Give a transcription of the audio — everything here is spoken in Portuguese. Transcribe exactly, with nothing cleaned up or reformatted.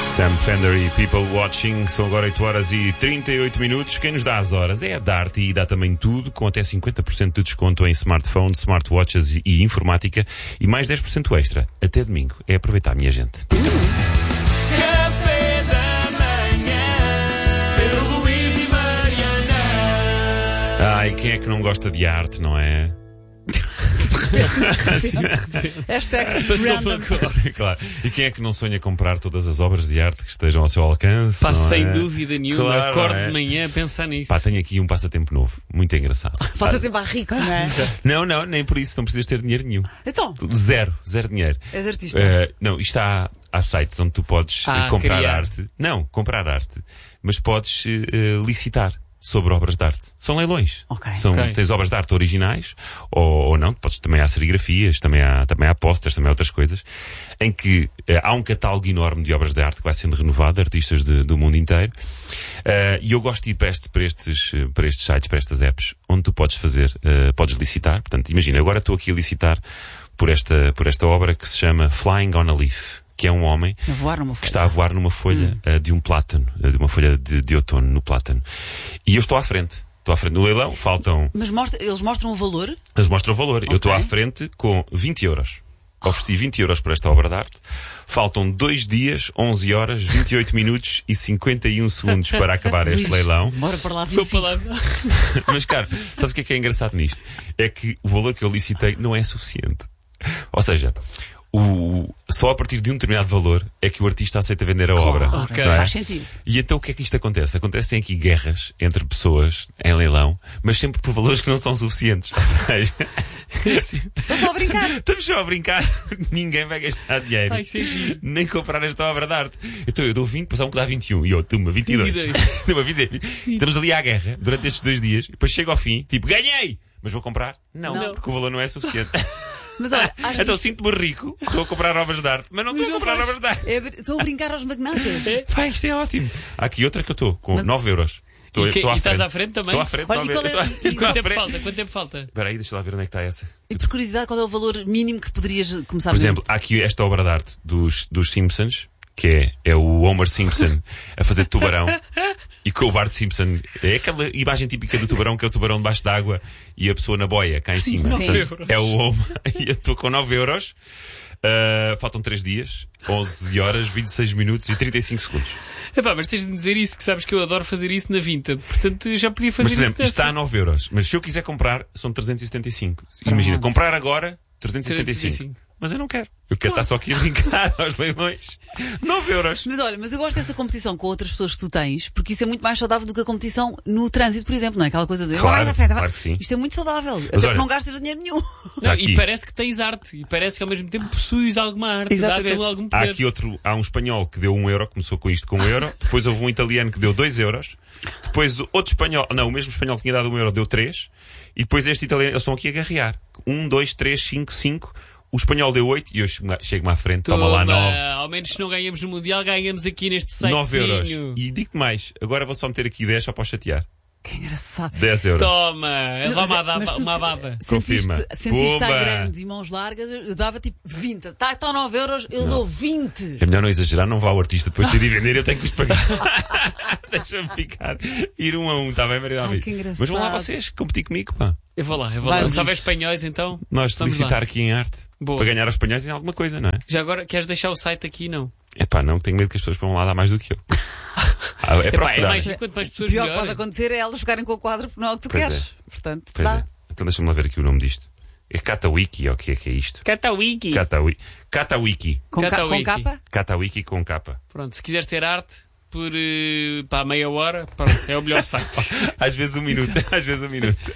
Sam Fender e People Watching. São agora oito horas e trinta e oito minutos. Quem nos dá as horas é a Dart e dá também tudo, com até cinquenta por cento de desconto em smartphones, smartwatches e informática e mais dez por cento extra até domingo. É aproveitar, minha gente. Café da manhã, Pedro Luís e Mariana. Ai, quem é que não gosta de arte, não é? Hashtag Passou random. para Claro. E quem é que não sonha comprar todas as obras de arte que estejam ao seu alcance? Pá, não sem é? dúvida nenhuma. Claro, Acordo não é? de manhã a pensar nisso. Pá, tenho aqui um passatempo novo, muito engraçado. Faça tempo a rico, não é? Não, não, nem por isso, não precisas ter dinheiro nenhum. Então, Zero, zero dinheiro. és artista. Eh, não, isto há, há sites onde tu podes Ah, eh, comprar criar. arte. Não, comprar arte. Mas podes eh, eh, licitar sobre obras de arte. São leilões. Ok. São, Ok. Tens obras de arte originais, ou, ou não, podes, também há serigrafias, também há, também há posters, também há outras coisas, em que eh, há um catálogo enorme de obras de arte que vai sendo renovado, artistas de- do mundo inteiro. Eh, e eu gosto de ir para, este- para estes, eh, para estes sites, para estas apps, onde tu podes fazer, eh, podes licitar. Portanto, imagina, agora estou aqui a licitar por esta, por esta obra que se chama Flying on a Leaf, que é um homem A voar numa que folha. está a voar numa folha eh, de um plátano, eh, de uma folha de, de outono no plátano. E eu estou à frente. Estou à frente no leilão, faltam. Mas mostra, eles mostram o valor? Eles mostram o valor. Eu estou Ok. à frente com vinte euros. Ofereci vinte euros por esta obra de arte. Faltam dois dias, onze horas, vinte e oito minutos e cinquenta e um segundos para acabar este Luís, leilão. Bora para lá Foi vinte e cinco. para lá. Mas, cara, sabes o que é que é engraçado nisto? É que o valor que eu licitei não é suficiente. Ou seja, o, só a partir de um determinado valor é que o artista aceita vender a obra. Ok. não é? Faz sentido. E então o que é que isto acontece? Acontecem aqui guerras entre pessoas em leilão, mas sempre por valores que não são suficientes. Ou seja, Estás só a brincar. estamos só a brincar. Ninguém vai gastar dinheiro. Ai, que giro. Nem comprar esta obra de arte. Então eu dou vinte, depois há um que dá vinte e um. E eu, toma, vinte e dois. vinte e dois. Toma, vinte e dois. Estamos ali à guerra durante estes dois dias. E depois chego ao fim, tipo, ganhei! Mas vou comprar? Não, Não. porque o valor não é suficiente. Mas olha, às Então vezes sinto-me rico. Estou a comprar obras de arte. Mas não estou a comprar obras de arte. é, estou a brincar aos magnatas. Vai, isto é ótimo. Há aqui outra que eu estou, com Mas- nove euros. Estou, E, que- estou à e estás frente. à frente também? Estou à frente. Olha, estou e a ver. qual é- Estou à- e estou à Quanto tempo frente. falta? Quanto tempo falta? Espera aí, deixa lá ver onde é que está essa. E por curiosidade, qual é o valor mínimo que poderias começar Por a ver? exemplo, há aqui esta obra de arte dos, dos Simpsons, que é, é o Homer Simpson a fazer tubarão. E com o Bart Simpson. É aquela imagem típica do tubarão, que é o tubarão debaixo d'água e a pessoa na boia, cá em cima. Sim. Portanto, é o Homer. E eu estou com nove euros. Uh, faltam três dias, onze horas, vinte e seis minutos e trinta e cinco segundos. Epá, mas tens de dizer isso, que sabes que eu adoro fazer isso na Vinted. Portanto, já podia Mas, fazer por isso exemplo, isto está a nessa. nove euros. Mas se eu quiser comprar, são trezentos e setenta e cinco. Imagina, Pronto. comprar agora, trezentos e setenta e cinco. trezentos e setenta e cinco. Mas eu não quero. Eu quero estar só aqui a brincar aos leilões. nove euros. Mas olha, mas eu gosto dessa competição com outras pessoas que tu tens, porque isso é muito mais saudável do que a competição no trânsito, por exemplo, não é? Aquela coisa de Claro, vai à frente, vai. claro que sim. Isto é muito saudável. Até olha- porque não gastas dinheiro nenhum. Não, aqui. e parece que tens arte. E parece que ao mesmo tempo possuis alguma arte. Exatamente. Dá-te algum Há poder. aqui outro, há um espanhol que deu um euro, começou com isto com um euro. Depois houve um italiano que deu dois euros. Depois outro espanhol, não, o mesmo espanhol que tinha dado um euro deu três. E depois este italiano, eles estão aqui a guerrear. Um, dois, três, cinco, cinco. O espanhol deu oito e eu chego- chego-me à frente, toma lá nove. Ao menos se não ganhamos no Mundial, ganhamos aqui neste site. nove euros. E digo-te mais, agora vou só meter aqui dez só para chatear. Que engraçado. dez euros. Toma, é lá Mas- uma, mas ababa, tu uma se- ababa. Confirma. Sentiste, sentiste estar Pumba. grande e mãos largas, eu eu dava tipo vinte. Está tá nove euros, eu dou vinte. É melhor não exagerar, não vá ao artista depois de ir vender, eu tenho que os pagar. Deixa-me ficar. Ir um a um, está bem, Maria Ai, Almeida? que engraçado. Mas vão lá vocês, competir comigo, pá. Eu vou lá, eu vou Vai, lá. Luís. Se houver espanhóis, então. Nós de vamos licitar lá. aqui em arte. Boa. Para ganhar aos espanhóis em alguma coisa, não é? Já agora, queres deixar o site aqui? Não. É pá, não, tenho medo que as pessoas vão lá dar mais do que eu. Ah, é Epá, é procurar. mais, quanto mais O pessoas pior que melhor. pode acontecer é elas ficarem com o quadro porque não é o que tu Pois queres. é. Portanto, Pois dá. é. Então deixa-me lá ver aqui o nome disto. É Catawiki, ou o que é que é isto? Catawiki. Catawi... Catawiki. Com, ca- com Catawiki. capa? Catawiki com capa. Pronto, se quiseres ter arte por eh, pá, meia hora, pronto, é o melhor site. Às vezes um minuto, às vezes um minuto.